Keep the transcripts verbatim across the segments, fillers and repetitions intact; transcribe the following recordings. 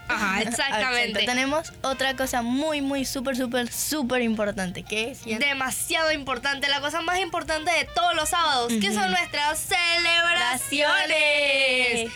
Ajá, exactamente. Exacto. Tenemos otra cosa muy, muy, súper, súper, súper importante, que es... Demasiado importante, la cosa más importante de todos los sábados, uh-huh. que son nuestras celebraciones. ¡Eh!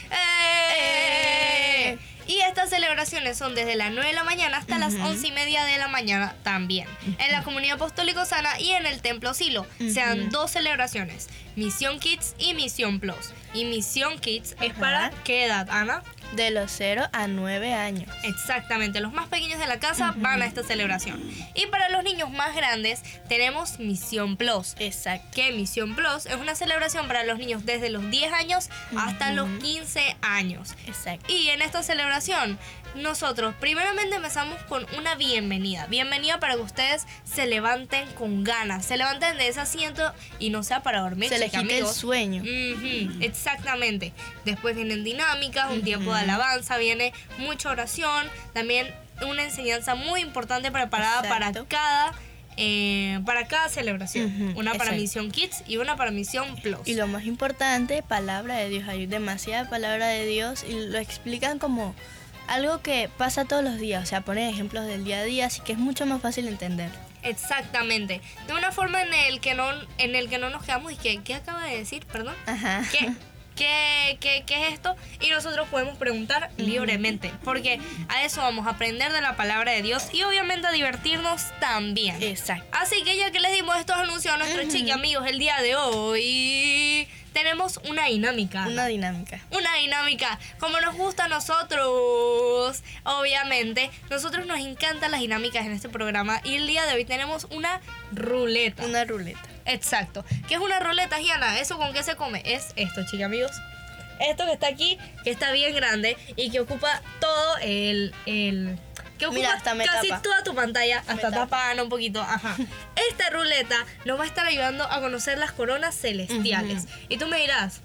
¡Eh! Y estas celebraciones son desde las nueve de la mañana hasta uh-huh. las once y media de la mañana también. Uh-huh. En la Comunidad Apostólica Osana y en el Templo Silo. Uh-huh. Se dan dos celebraciones, Misión Kids y Misión Plus. Y Misión Kids uh-huh. es para ¿qué edad, Ana? De los cero a nueve años. Exactamente, los más pequeños de la casa uh-huh. van a esta celebración. Y para los niños más grandes tenemos Misión Plus. Exacto. Que Misión Plus es una celebración para los niños desde los diez años uh-huh. hasta los quince años. Exacto. Y en esta celebración nosotros primeramente empezamos con una bienvenida. Bienvenida para que ustedes se levanten con ganas, se levanten de ese asiento y no sea para dormir. Se les quite el sueño. Uh-huh. Exactamente. Después vienen dinámicas, un uh-huh. tiempo de alabanza, viene mucha oración, también una enseñanza muy importante preparada Exacto. para cada eh, para cada celebración. Uh-huh. Una para Exacto. Misión Kids y una para Misión Plus. Y lo más importante, palabra de Dios. Hay demasiada palabra de Dios y lo explican como algo que pasa todos los días. O sea, ponen ejemplos del día a día, así que es mucho más fácil entender. Exactamente. De una forma en el que no, en el que no nos quedamos y que, ¿qué acaba de decir? Perdón. Ajá. ¿Qué? ¿Qué, qué, ¿Qué es esto? Y nosotros podemos preguntar uh-huh. libremente, porque a eso vamos a aprender de la palabra de Dios y obviamente a divertirnos también. Exacto. Así que ya que les dimos estos anuncios a nuestros uh-huh. chiqui amigos el día de hoy, tenemos una dinámica. Una dinámica. Una dinámica, como nos gusta a nosotros. Obviamente, nosotros nos encantan las dinámicas en este programa y el día de hoy tenemos una ruleta. Una ruleta. Exacto. ¿Qué es una ruleta, Giana? ¿Eso con qué se come? Es esto, chicos amigos. Esto que está aquí, que está bien grande y que ocupa todo el... el que ocupa Mira, hasta me casi tapa. toda tu pantalla, Me hasta tapa. tapan un poquito. Ajá. Esta ruleta nos va a estar ayudando a conocer las coronas celestiales. Uh-huh. Y tú me dirás,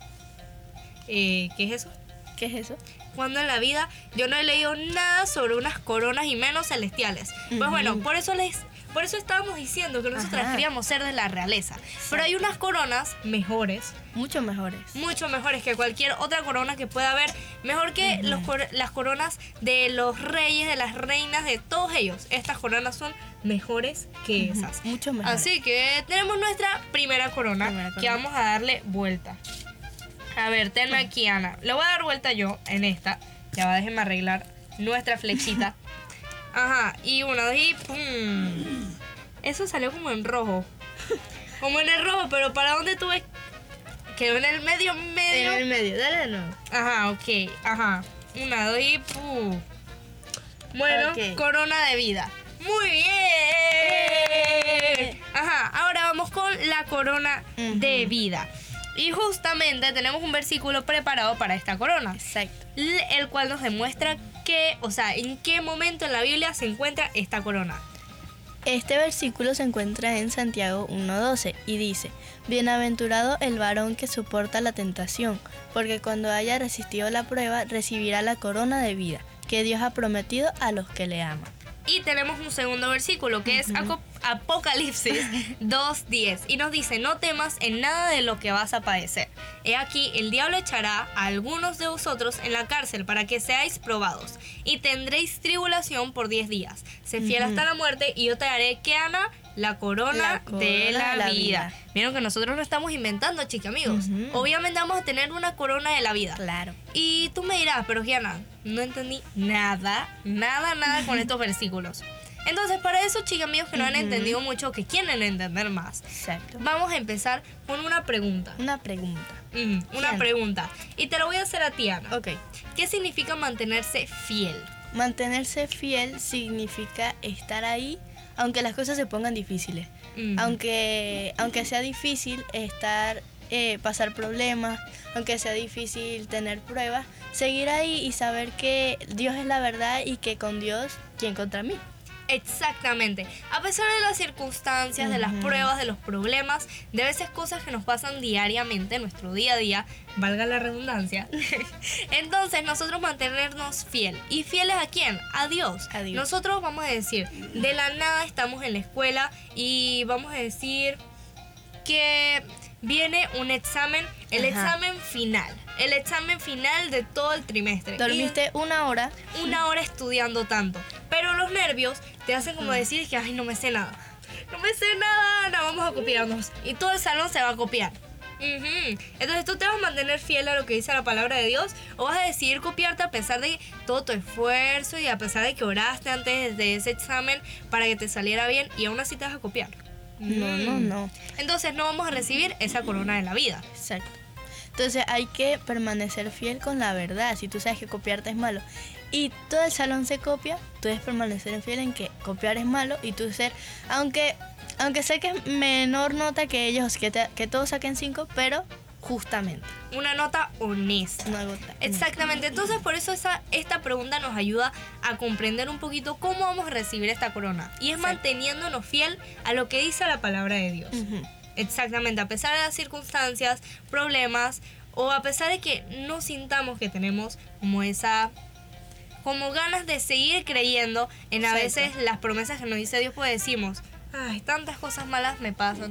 eh, ¿qué es eso? ¿Qué es eso? Cuando en la vida yo no he leído nada sobre unas coronas y menos celestiales. Uh-huh. Pues bueno, por eso les... Por eso estábamos diciendo que nosotras Ajá. queríamos ser de la realeza. Sí. Pero hay unas coronas mejores. Mucho mejores. Mucho mejores que cualquier otra corona que pueda haber. Mejor que uh-huh. los, las coronas de los reyes, de las reinas, de todos ellos. Estas coronas son mejores que uh-huh. esas. Mucho mejores. Así que tenemos nuestra primera corona, primera corona que vamos a darle vuelta. A ver, tenme uh-huh. aquí, Ana. Le voy a dar vuelta yo en esta. Ya va, déjenme arreglar nuestra flechita. Ajá, y una, dos y ¡pum! Eso salió como en rojo. Como en el rojo, pero ¿para dónde tú ves? Quedó en el medio, medio. En el medio, dale de nuevo. Ajá, ok, ajá. Una, dos y ¡pum! Bueno, okay. Corona de vida. ¡Muy bien! Eh. Ajá, ahora vamos con la corona uh-huh. de vida. Y justamente tenemos un versículo preparado para esta corona. Exacto. El cual nos demuestra que, o sea, en qué momento en la Biblia se encuentra esta corona. Este versículo se encuentra en Santiago uno doce y dice: Bienaventurado el varón que soporta la tentación, porque cuando haya resistido la prueba recibirá la corona de vida que Dios ha prometido a los que le aman. Y tenemos un segundo versículo que uh-huh. es Apocalipsis dos diez y nos dice: no temas en nada de lo que vas a padecer. He aquí, el diablo echará a algunos de vosotros en la cárcel para que seáis probados y tendréis tribulación por diez días. Sé fiel uh-huh. hasta la muerte y yo te daré, ¿qué, Ana? La corona, la corona de la, la vida. vida. Vieron que nosotros no estamos inventando, chicos amigos. Uh-huh. Obviamente vamos a tener una corona de la vida. Claro. Y tú me dirás, pero Giana, no entendí nada, nada, nada con estos versículos. Entonces, para esos chicos amigos que no uh-huh. han entendido mucho, que quieren entender más, exacto, vamos a empezar con una pregunta. Una pregunta. Uh-huh. Una Bien. pregunta. Y te la voy a hacer a ti, Ana. Ok. ¿Qué significa mantenerse fiel? Mantenerse fiel significa estar ahí aunque las cosas se pongan difíciles. Uh-huh. Aunque, aunque sea difícil estar, eh, pasar problemas, aunque sea difícil tener pruebas, seguir ahí y saber que Dios es la verdad y que con Dios, ¿quién contra mí? Exactamente. A pesar de las circunstancias, uh-huh. de las pruebas, de los problemas, de veces cosas que nos pasan diariamente en nuestro día a día, valga la redundancia, entonces nosotros mantenernos fiel. ¿Y fieles a quién? A Dios. A Dios. Nosotros vamos a decir, de la nada estamos en la escuela y vamos a decir que viene un examen, el Ajá. examen final, el examen final de todo el trimestre. Dormiste Y una hora. una hora estudiando tanto, pero los nervios te hacen como decir que, ay, no me sé nada, no me sé nada, no, vamos a copiarnos. Y todo el salón se va a copiar. Uh-huh. Entonces tú te vas a mantener fiel a lo que dice la palabra de Dios, o vas a decidir copiarte a pesar de todo tu esfuerzo y a pesar de que oraste antes de ese examen para que te saliera bien, y aún así te vas a copiar. No, Mm. no, no. Entonces no vamos a recibir esa corona de la vida. Exacto. Entonces hay que permanecer fiel con la verdad. Si tú sabes que copiarte es malo y todo el salón se copia, tú debes permanecer fiel en que copiar es malo y tú ser, aunque aunque sé que es menor nota que ellos, que, te- que todos saquen cinco, pero justamente. Una nota honesta. No agota. Exactamente, entonces por eso esa, esta pregunta nos ayuda a comprender un poquito cómo vamos a recibir esta corona. Y es Exacto. manteniéndonos fiel a lo que dice la palabra de Dios. Ujú. Exactamente, a pesar de las circunstancias, problemas, o a pesar de que no sintamos que tenemos como esa, como ganas de seguir creyendo en a Exacto. veces las promesas que nos dice Dios, pues decimos, ay, tantas cosas malas me pasan.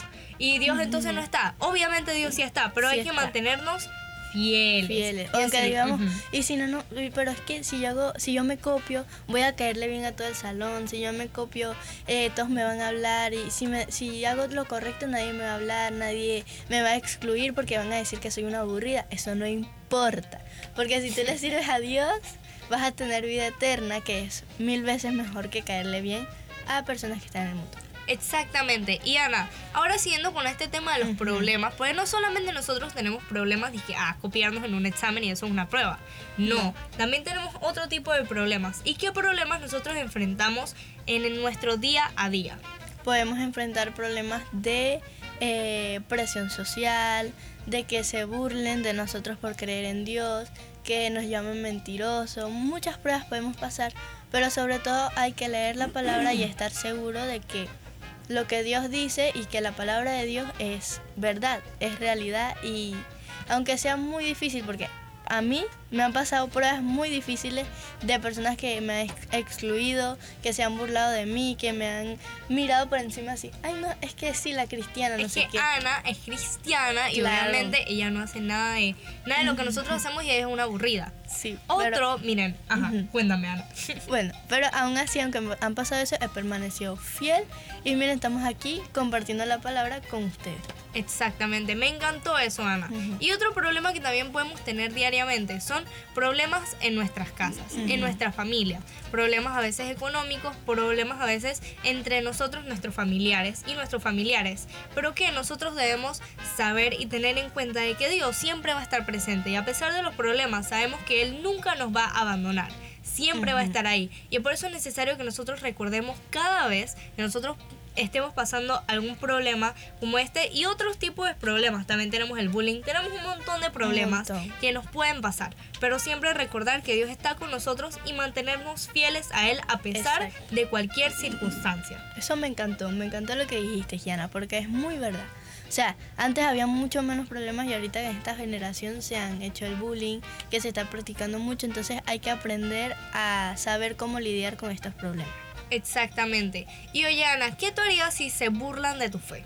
Y Dios entonces no está. Obviamente Dios sí está, pero Sí hay que está. mantenernos fieles. Fieles. Y Aunque así, digamos, ujú. y si no, no, uy, pero es que si yo hago, si yo me copio, voy a caerle bien a todo el salón. Si yo me copio, eh, todos me van a hablar. Y si me, si hago lo correcto, nadie me va a hablar, nadie me va a excluir porque van a decir que soy una aburrida. Eso no importa. Porque si tú le sirves a Dios, vas a tener vida eterna, que es mil veces mejor que caerle bien a personas que están en el mundo. Exactamente. Y Ana, ahora siguiendo con este tema de los Ujú. problemas, pues no solamente nosotros tenemos problemas de que, ah, copiarnos en un examen y eso es una prueba. No, No. también tenemos otro tipo de problemas. ¿Y qué problemas nosotros enfrentamos en, en nuestro día a día? Podemos enfrentar problemas de eh, presión social, de que se burlen de nosotros por creer en Dios, que nos llamen mentirosos. Muchas pruebas podemos pasar, pero sobre todo hay que leer la palabra y estar seguro de que lo que Dios dice y que la palabra de Dios es verdad, es realidad. Y aunque sea muy difícil, porque a mí me han pasado pruebas muy difíciles de personas que me han ex- excluido, que se han burlado de mí, que me han mirado por encima así. Ay, no, es que sí, la cristiana, no Es sé que qué. Ana es cristiana y Claro. obviamente ella no hace nada de nada de lo que nosotros hacemos y ella es una aburrida. Sí, Otro, pero- miren, ajá, Ujú. cuéntame, Ana. Bueno, pero aún así, aunque me han pasado eso, he permanecido fiel. Y miren, estamos aquí compartiendo la palabra con ustedes. Exactamente, me encantó eso, Ana. Ujú. Y otro problema que también podemos tener diariamente son problemas en nuestras casas, Ujú. en nuestra familia. Problemas a veces económicos, problemas a veces entre nosotros, nuestros familiares y nuestros familiares. Pero que nosotros debemos saber y tener en cuenta de que Dios siempre va a estar presente. Y a pesar de los problemas, sabemos que Él nunca nos va a abandonar. Siempre va a Ujú. estar ahí. Y por eso es necesario que nosotros recordemos cada vez que nosotros estemos pasando algún problema como este y otros tipos de problemas. También tenemos el bullying, tenemos un montón de problemas montón. que nos pueden pasar, pero siempre recordar que Dios está con nosotros y mantenernos fieles a Él a pesar Exacto. de cualquier circunstancia. Eso me encantó, me encantó lo que dijiste, Gianna, porque es muy verdad. O sea, antes había mucho menos problemas y ahorita en esta generación se han hecho el bullying, que se está practicando mucho, entonces hay que aprender a saber cómo lidiar con estos problemas. Exactamente. Y oye, Ana, ¿qué tú harías si se burlan de tu fe?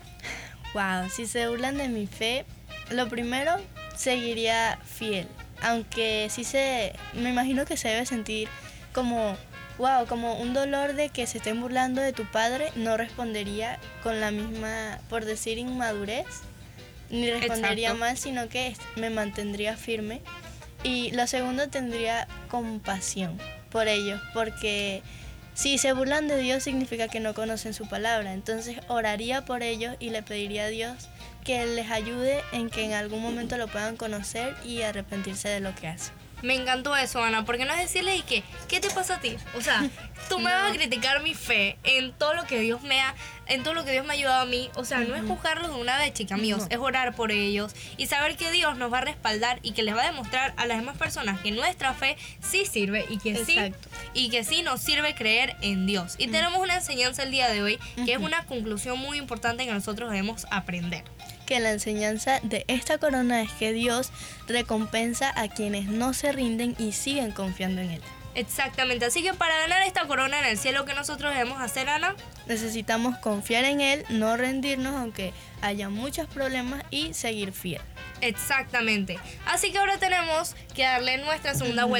Wow, si se burlan de mi fe, lo primero, seguiría fiel. Aunque sí se, me imagino que se debe sentir como, wow, como un dolor de que se estén burlando de tu padre, no respondería con la misma, por decir, inmadurez, ni respondería Exacto. mal, sino que est- me mantendría firme. Y lo segundo, tendría compasión por ellos, porque si se burlan de Dios significa que no conocen su palabra. Entonces oraría por ellos y le pediría a Dios que les ayude en que en algún momento lo puedan conocer y arrepentirse de lo que hacen. Me encantó eso, Ana, porque no es decirle y que, ¿qué te pasa a ti? O sea, tú me No. vas a criticar mi fe en todo lo que Dios me ha, en todo lo que Dios me ha ayudado a mí. O sea, no es Ujú. juzgarlos de una vez, chicas míos, No. es orar por ellos y saber que Dios nos va a respaldar y que les va a demostrar a las demás personas que nuestra fe sí sirve y que Exacto. sí y que sí nos sirve creer en Dios. Y tenemos una enseñanza el día de hoy que es Ujú. una conclusión muy importante que nosotros debemos aprender. Que la enseñanza de esta corona es que Dios recompensa a quienes no se rinden y siguen confiando en Él. Exactamente, así que para ganar esta corona en el cielo, ¿qué nosotros debemos hacer, Ana? Necesitamos confiar en Él, no rendirnos aunque haya muchos problemas y seguir fiel. Exactamente, así que ahora tenemos que darle nuestra segunda vuelta